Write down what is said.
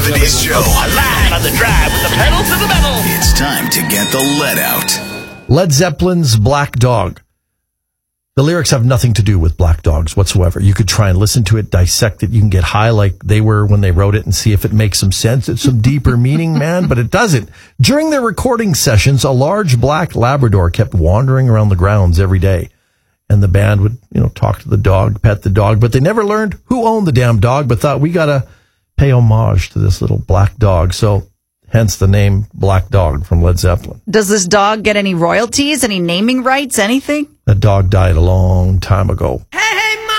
70s show. A lad on the drive with the pedal to the metal. It's time to get the lead out. Led Zeppelin's Black Dog. The lyrics have nothing to do with black dogs whatsoever. You could try and listen to it, dissect it. You can get high like they were when they wrote it and see if it makes some sense. It's some deeper meaning, man, but it doesn't. During their recording sessions, a large black Labrador kept wandering around the grounds every day. And the band would, talk to the dog, pet the dog, but they never learned who owned the damn dog, but thought we got to pay homage to this little black dog. So hence the name Black Dog from Led Zeppelin. Does this dog get any royalties, any naming rights, anything? That dog died a long time ago. Hey,